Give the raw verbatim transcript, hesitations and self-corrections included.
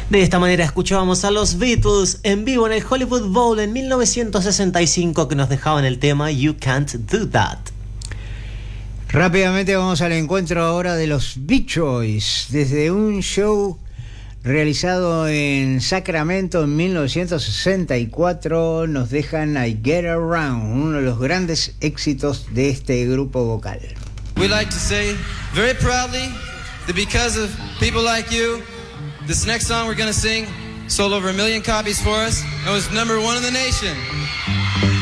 De esta manera escuchábamos a los Beatles en vivo en el Hollywood Bowl en mil novecientos sesenta y cinco, que nos dejaban el tema You Can't Do That. Rápidamente vamos al encuentro ahora de los Beach Boys. Desde un show realizado en Sacramento en mil novecientos sesenta y cuatro nos dejan I Get Around, uno de los grandes éxitos de este grupo vocal. We'd like to say very proudly that because of people like you, this next song we're going to sing sold over a million copies for us and was number one in the nation.